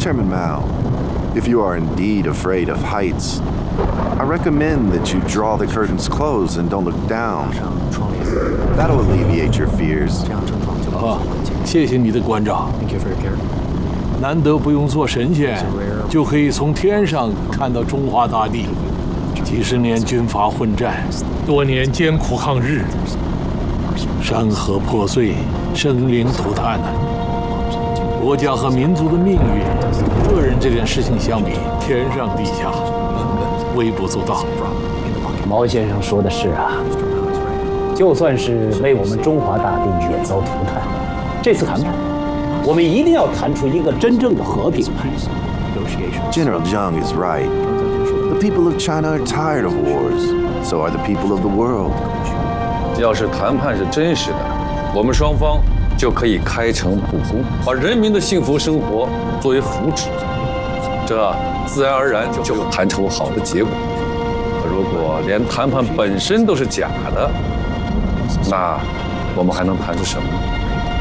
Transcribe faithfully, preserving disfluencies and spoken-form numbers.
Chairman Mao, if you are indeed afraid of heights, I recommend that you draw the curtains close and don't look down. That'll alleviate your fears. 啊，谢谢你的关照。难得不用做神仙，就可以从天上看到中华大地。几十年军阀混战，多年艰苦抗日，山河破碎，生灵涂炭呢。国家和民族的命运，个人这件事情相比，天上地下，微不足道。 毛先生说的是啊，就算是为我们中华大地也遭涂炭，这次谈判，我们一定要谈出一个真正的和平来。 General Zhang is right. The people of China are tired of wars. So are the people of the world. 要是谈判是真实的，我们双方就可以开诚布公，把人民的幸福生活作为福祉，这自然而然就会谈出好的结果。如果连谈判本身都是假的，那我们还能谈出什么呢？